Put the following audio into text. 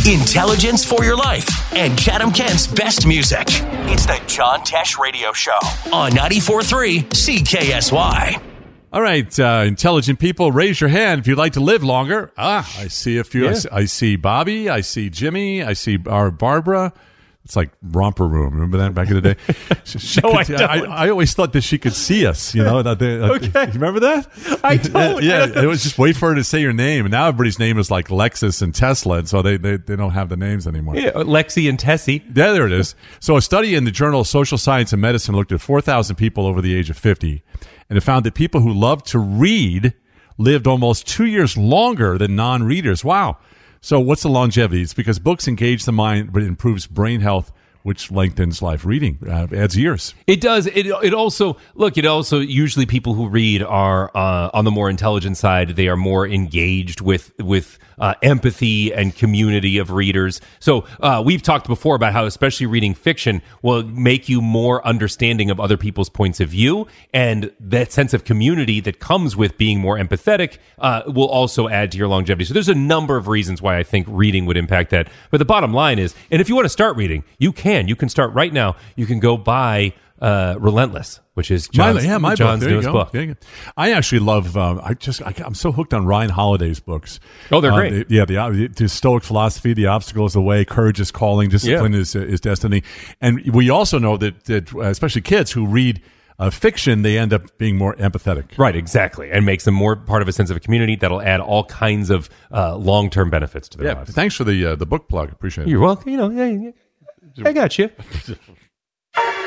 intelligence for your life, and Chatham Kent's best music. It's the John Tesh Radio Show on 94.3 CKSY. All right, intelligent people, raise your hand if you'd like to live longer. I see a few. Yeah. I see Bobby. I see Jimmy. I see our Barbara. It's like Romper Room. Remember that back in the day? No, I don't. I always thought that she could see us. You know, Okay. You remember that? I don't. Yeah, it was just wait for her to say your name, and now everybody's name is like Lexus and Tesla, and so they don't have the names anymore. Yeah, Lexi and Tessie. Yeah, there it is. So a study in the Journal of Social Science and Medicine looked at 4,000 people over the age of 50, and it found that people who loved to read lived almost 2 years longer than non-readers. Wow. So what's the longevity? It's because books engage the mind, but it improves brain health, which lengthens life. Reading adds years. It does. It also usually people who read are on the more intelligent side. They are more engaged with empathy and community of readers. So we've talked before about how especially reading fiction will make you more understanding of other people's points of view, and that sense of community that comes with being more empathetic will also add to your longevity. So there's a number of reasons why I think reading would impact that. But the bottom line is, and if you want to start reading, you can start right now. You can go buy Relentless, which is John's newest book. I actually love. I'm so hooked on Ryan Holiday's books. Oh, they're great. The Stoic philosophy, the obstacle is the way, courage is calling, discipline is destiny, and we also know that especially kids who read fiction, they end up being more empathetic. Right, exactly, and makes them more part of a sense of a community that'll add all kinds of long-term benefits to their lives. Thanks for the book plug. Appreciate it. You're welcome. I got you.